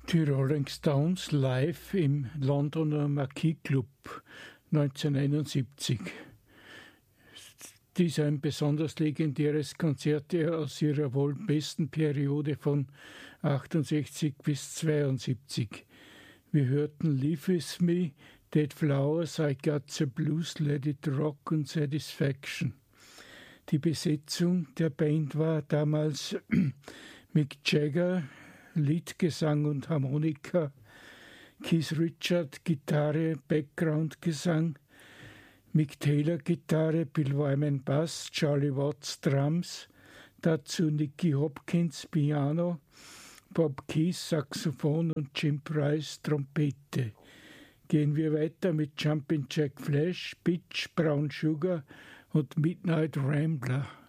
Die Rolling Stones live im Londoner Marquis Club 1971. Dies ein besonders legendäres Konzert aus ihrer wohl besten Periode von 68 bis 72. Wir hörten Live With Me, Dead Flowers, I Got the Blues, Let It Rock und Satisfaction. Die Besetzung der Band war damals Mick Jagger, Leadgesang und Harmonika, Keith Richards, Gitarre, Background-Gesang, Mick Taylor, Gitarre, Bill Wyman, Bass, Charlie Watts, Drums, dazu Nicky Hopkins, Piano, Bob Keith, Saxophon und Jim Price, Trompete. Gehen wir weiter mit Jumpin' Jack Flash, Pitch, Brown Sugar und Midnight Rambler.